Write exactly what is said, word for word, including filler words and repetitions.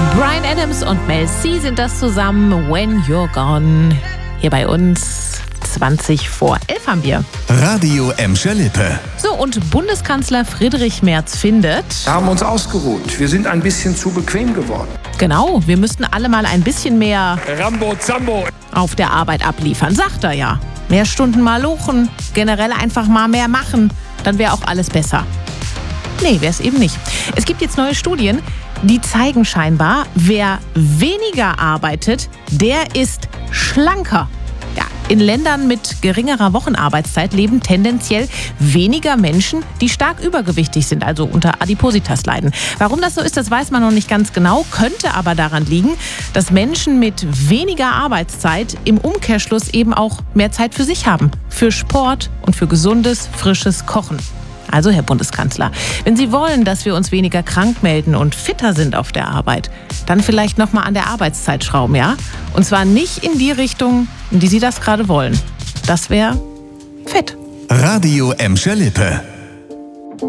Bryan Adams und Mel C sind das zusammen. When You're Gone. Hier bei uns zwanzig vor elf haben wir. Radio Emscher Lippe. So, und Bundeskanzler Friedrich Merz findet... Wir haben uns ausgeruht. Wir sind ein bisschen zu bequem geworden. Genau, wir müssten alle mal ein bisschen mehr Rambo Zambo auf der Arbeit abliefern, sagt er ja. Mehr Stunden mal lochen, generell einfach mal mehr machen, dann wäre auch alles besser. Nee, wäre es eben nicht. Es gibt jetzt neue Studien, die zeigen scheinbar, wer weniger arbeitet, der ist schlanker. Ja, in Ländern mit geringerer Wochenarbeitszeit leben tendenziell weniger Menschen, die stark übergewichtig sind, also unter Adipositas leiden. Warum das so ist, das weiß man noch nicht ganz genau, könnte aber daran liegen, dass Menschen mit weniger Arbeitszeit im Umkehrschluss eben auch mehr Zeit für sich haben, für Sport und für gesundes, frisches Kochen. Also, Herr Bundeskanzler, wenn Sie wollen, dass wir uns weniger krank melden und fitter sind auf der Arbeit, dann vielleicht noch mal an der Arbeitszeit schrauben, ja? Und zwar nicht in die Richtung, in die Sie das gerade wollen. Das wäre fett. Radio Emscher Lippe.